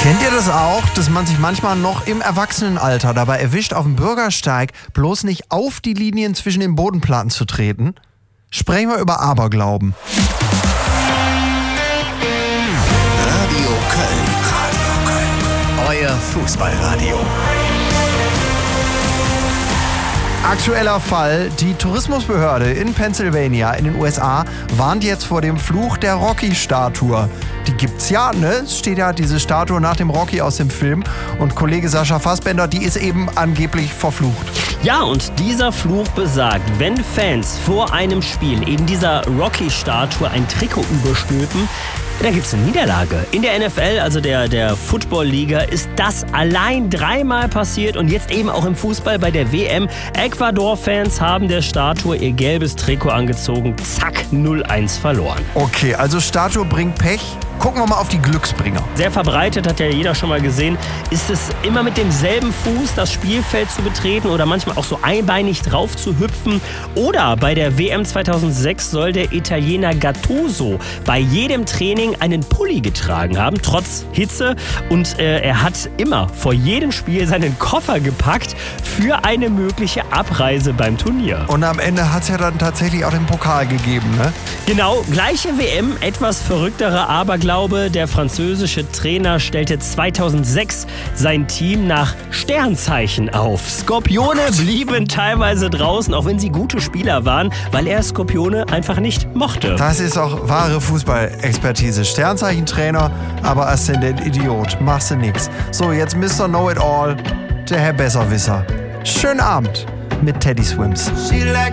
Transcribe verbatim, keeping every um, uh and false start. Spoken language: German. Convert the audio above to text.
Kennt ihr das auch, dass man sich manchmal noch im Erwachsenenalter dabei erwischt, auf dem Bürgersteig bloß nicht auf die Linien zwischen den Bodenplatten zu treten? Sprechen wir über Aberglauben. Radio Köln. Radio Köln. Euer Fußballradio. Aktueller Fall: Die Tourismusbehörde in Pennsylvania in den U S A warnt jetzt vor dem Fluch der Rocky-Statue. Die gibt's ja, ne? Es steht ja diese Statue nach dem Rocky aus dem Film. Und Kollege Sascha Fassbender, die ist eben angeblich verflucht. Ja, und dieser Fluch besagt, wenn Fans vor einem Spiel eben dieser Rocky-Statue ein Trikot überstülpen, dann gibt's eine Niederlage. In der N F L, also der, der Football-Liga, ist das allein dreimal passiert und jetzt eben auch im Fußball bei der W M. Ecuador-Fans haben der Statue ihr gelbes Trikot angezogen. Zack, null eins verloren. Okay, also Statue bringt Pech. Gucken wir mal auf die Glücksbringer. Sehr verbreitet, hat ja jeder schon mal gesehen, ist es immer mit demselben Fuß das Spielfeld zu betreten oder manchmal auch so einbeinig drauf zu hüpfen. Oder bei der W M zweitausendsechs soll der Italiener Gattuso bei jedem Training einen Pulli getragen haben, trotz Hitze. Und äh, er hat immer vor jedem Spiel seinen Koffer gepackt für eine mögliche Abreise beim Turnier. Und am Ende hat es ja dann tatsächlich auch den Pokal gegeben, ne? Genau, gleiche W M, etwas verrückterer Aberglaube. Der französische Trainer stellte zweitausendsechs sein Team nach Sternzeichen auf. Skorpione blieben teilweise draußen, auch wenn sie gute Spieler waren, weil er Skorpione einfach nicht mochte. Das ist auch wahre Fußballexpertise. Sternzeichentrainer, aber Aszendent Idiot. Machst du nix. So, jetzt Mister Know-it-all, der Herr Besserwisser. Schönen Abend mit Teddy Swims.